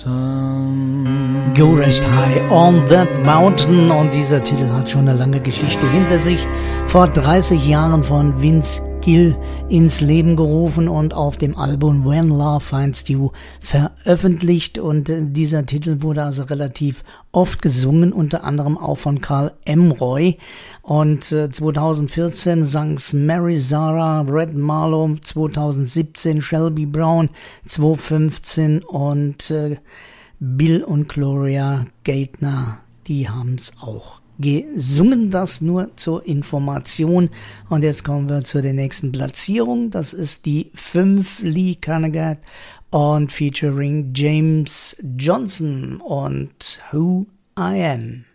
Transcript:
Go Rest High on That Mountain, und dieser Titel hat schon eine lange Geschichte hinter sich. Vor 30 Jahren von Vince Gill ins Leben gerufen und auf dem Album When Love Finds You veröffentlicht, und dieser Titel wurde also relativ oft gesungen, unter anderem auch von Carl Emroy, und 2014 sang's Mary Zara, Red Marlowe, 2017 Shelby Brown, 2015 und Bill und Gloria Gaynor, die haben's auch gesungen. Das nur zur Information. Und jetzt kommen wir zu der nächsten Platzierung. Das ist die 5, Lee Kernaghan und featuring James Johnson und Who I Am.